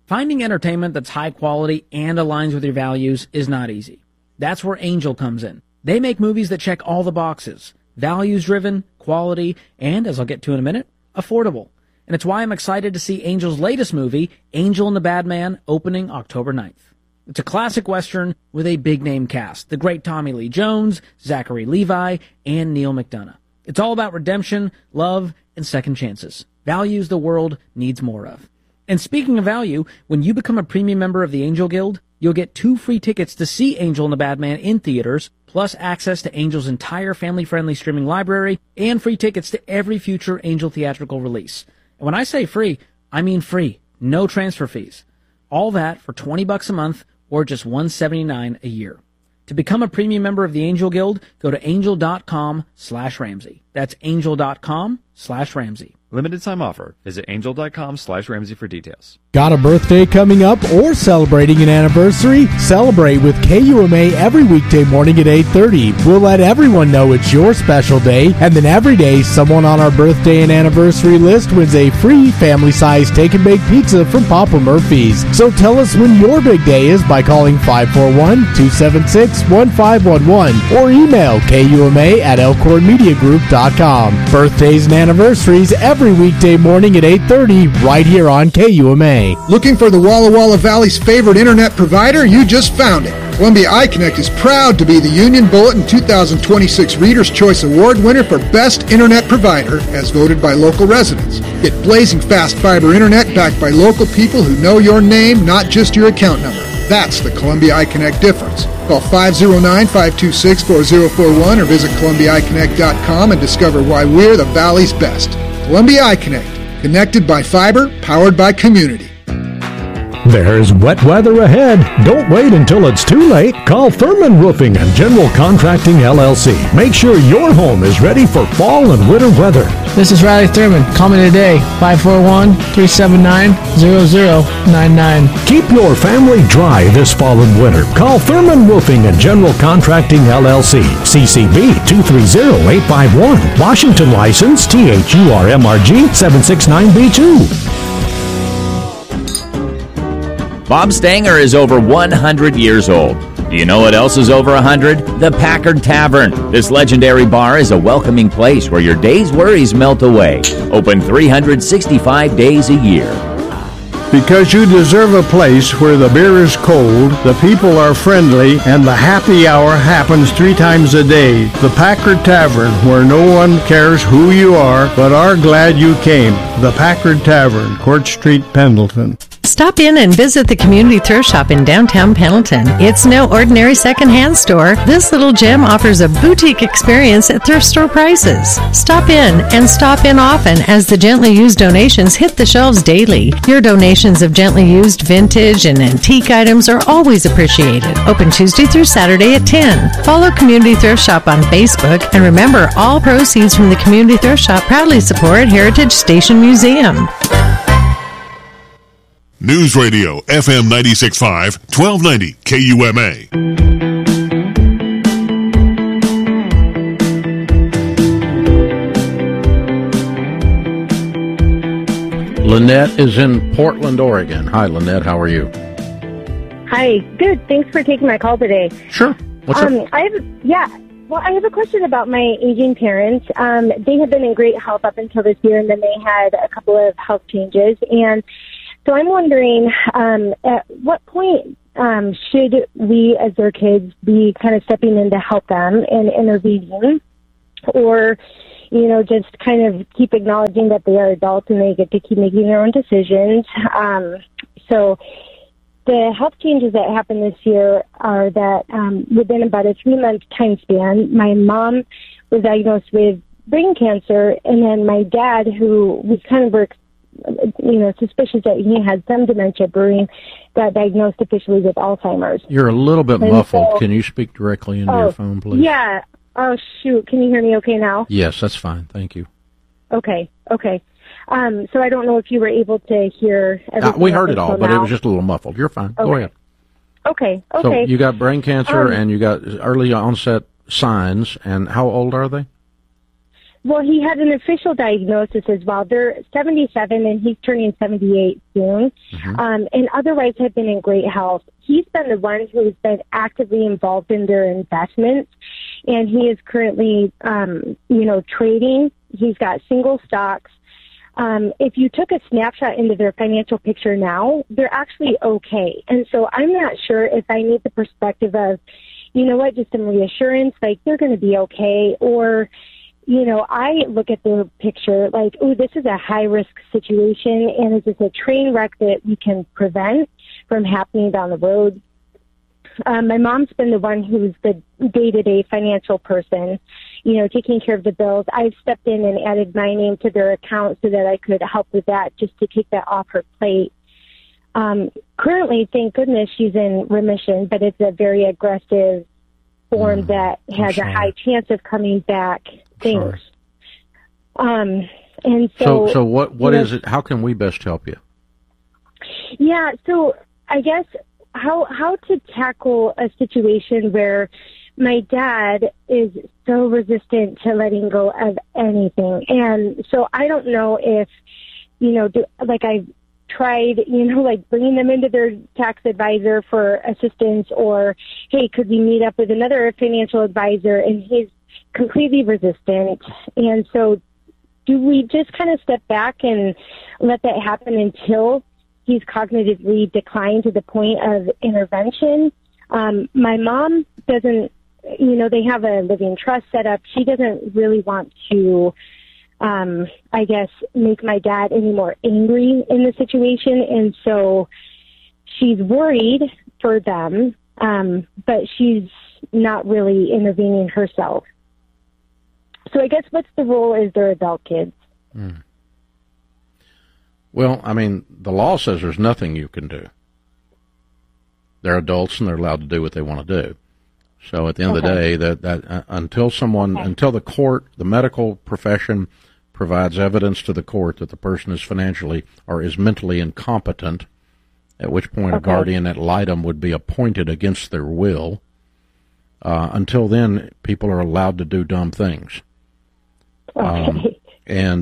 Finding entertainment that's high quality and aligns with your values is not easy. That's where Angel comes in. They make movies that check all the boxes. Values-driven, quality, and, as I'll get to in a minute, affordable. And it's why I'm excited to see Angel's latest movie, Angel and the Bad Man, opening October 9th. It's a classic Western with a big-name cast. The great Tommy Lee Jones, Zachary Levi, and Neil McDonough. It's all about redemption, love, and second chances. Values the world needs more of. And speaking of value, when you become a premium member of the Angel Guild, you'll get 2 free tickets to see Angel and the Bad Man in theaters, plus access to Angel's entire family-friendly streaming library, and free tickets to every future Angel theatrical release. And when I say free, I mean free. No transfer fees. All that for $20 a month or just $179 a year. To become a premium member of the Angel Guild, go to angel.com/Ramsey. That's angel.com/Ramsey. Limited time offer. Visit angel.com/Ramsey for details. Got a birthday coming up or celebrating an anniversary? Celebrate with KUMA every weekday morning at 8:30. We'll let everyone know it's your special day, and then every day someone on our birthday and anniversary list wins a free family-sized take-and-bake pizza from Papa Murphy's. So tell us when your big day is by calling 541-276-1511 or email KUMA@ElkhornMediaGroup.com. Birthdays and anniversaries every weekday morning at 8:30 right here on KUMA. Looking for the Walla Walla Valley's favorite internet provider? You just found it. Columbia iConnect is proud to be the Union Bulletin 2026 Reader's Choice Award winner for Best Internet Provider, as voted by local residents. Get blazing fast fiber internet backed by local people who know your name, not just your account number. That's the Columbia iConnect difference. Call 509-526-4041 or visit ColumbiaIConnect.com and discover why we're the Valley's best. Columbia iConnect. Connected by fiber, powered by community. There's wet weather ahead. Don't wait until it's too late. Call Thurman Roofing and General Contracting, LLC. Make sure your home is ready for fall and winter weather. This is Riley Thurman. Call me today, 541-379-0099. Keep your family dry this fall and winter. Call Thurman Roofing and General Contracting, LLC. CCB 230851. Washington license THURMRG 769B2. Bob Stanger is over 100 years old. Do you know what else is over 100? The Packard Tavern. This legendary bar is a welcoming place where your day's worries melt away. Open 365 days a year. Because you deserve a place where the beer is cold, the people are friendly, and the happy hour happens 3 times a day. The Packard Tavern, where no one cares who you are, but are glad you came. The Packard Tavern, Court Street, Pendleton. Stop in and visit the Community Thrift Shop in downtown Pendleton. It's no ordinary secondhand store. This little gem offers a boutique experience at thrift store prices. Stop in and stop in often as the gently used donations hit the shelves daily. Your donations of gently used vintage and antique items are always appreciated. Open Tuesday through Saturday at 10. Follow Community Thrift Shop on Facebook, and remember, all proceeds from the Community Thrift Shop proudly support Heritage Station Museum. News Radio, FM 96.5, 1290 KUMA. Lynette is in Portland, Oregon. Hi, Lynette. How are you? Hi. Good. Thanks for taking my call today. Sure. What's up? I have a question about my aging parents. They have been in great health up until this year, and then they had a couple of health changes. And so I'm wondering, at what point should we, as their kids, be kind of stepping in to help them and intervening? Or, just kind of keep acknowledging that they are adults and they get to keep making their own decisions. So the health changes that happened this year are that within about a 3-month time span, my mom was diagnosed with brain cancer, and then my dad, who was kind of suspicious that he had some dementia brewing, got diagnosed officially with Alzheimer's. You're a little bit muffled. Can you speak directly into your phone, please? Yeah. Oh, shoot. Can you hear me okay now? Yes, that's fine. Thank you. Okay. So I don't know if you were able to hear everything. We heard it all, but it was just a little muffled. You're fine. Okay. Go ahead. Okay. So you got brain cancer and you got early onset signs, and how old are they? Well, he had an official diagnosis as well. They're 77 and he's turning 78 soon. And otherwise have been in great health. He's been the one who's been actively involved in their investments, and he is currently, trading. He's got single stocks. If you took a snapshot into their financial picture now, they're actually okay. And so I'm not sure if I need the perspective of, you know what, just some reassurance, like they're going to be okay, or, I look at the picture like, oh, this is a high-risk situation, and is this a train wreck that we can prevent from happening down the road? My mom's been the one who's the day-to-day financial person, taking care of the bills. I've stepped in and added my name to their account so that I could help with that, just to take that off her plate. Currently, thank goodness, she's in remission, but it's a very aggressive form that has a high chance of coming back. Things. And so what is it? How can we best help you? Yeah, so I guess how to tackle a situation where my dad is so resistant to letting go of anything. And so I don't know if, I've tried, bringing them into their tax advisor for assistance, or, hey, could we meet up with another financial advisor? And he's completely resistant. And so do we just kind of step back and let that happen until he's cognitively declined to the point of intervention? My mom doesn't, they have a living trust set up. She doesn't really want to, make my dad any more angry in the situation. And so she's worried for them, but she's not really intervening herself. So I guess what's the role as their adult kids? Well, the law says there's nothing you can do. They're adults and they're allowed to do what they want to do. So at the end of the day, that until the court, the medical profession provides evidence to the court that the person is financially or is mentally incompetent, at which point a guardian ad litem would be appointed against their will. Until then, people are allowed to do dumb things. And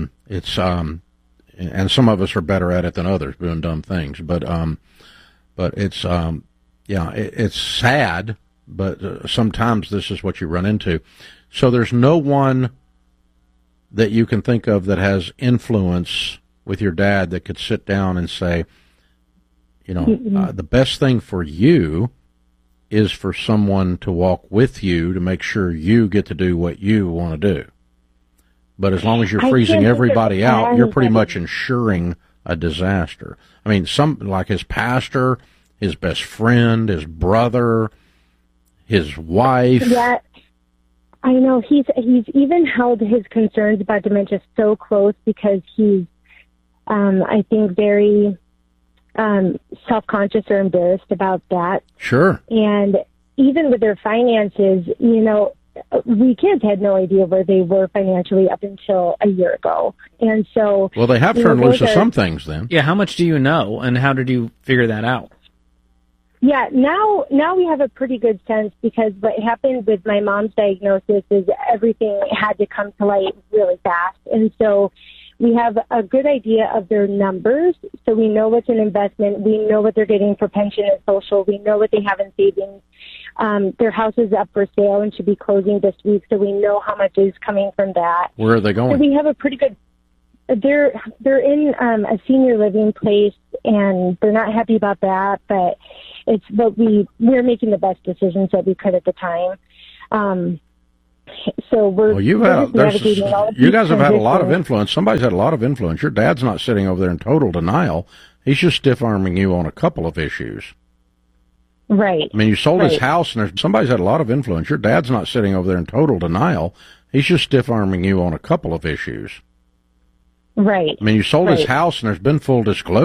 some of us are better at it than others, doing dumb things. But it's it's sad. But sometimes this is what you run into. So there's no one that you can think of that has influence with your dad that could sit down and say, the best thing for you is for someone to walk with you to make sure you get to do what you want to do. But as long as you're freezing everybody out, you're pretty much ensuring a disaster. Some, like his pastor, his best friend, his brother, his wife. Yeah, I know. He's even held his concerns about dementia so close because he's, I think, very self-conscious or embarrassed about that. Sure. And even with their finances, we kids had no idea where they were financially up until a year ago. And so... Well, they have turned loose of some things then. Yeah, how much do you know, and how did you figure that out? Yeah, now we have a pretty good sense, because what happened with my mom's diagnosis is everything had to come to light really fast. And so we have a good idea of their numbers, so we know what's an investment. We know what they're getting for pension and social. We know what they have in savings. Their house is up for sale and should be closing this week, so we know how much is coming from that. Where are they going? So we have a pretty good... They're in a senior living place, and they're not happy about that, but we're making the best decisions that we could at the time. So you guys have had a lot of influence. Somebody's had a lot of influence. Your dad's not sitting over there in total denial. He's just stiff-arming you on a couple of issues. Right. You sold his house, and somebody's had a lot of influence. Your dad's not sitting over there in total denial. He's just stiff-arming you on a couple of issues. Right. You sold his house, and there's been full disclosure.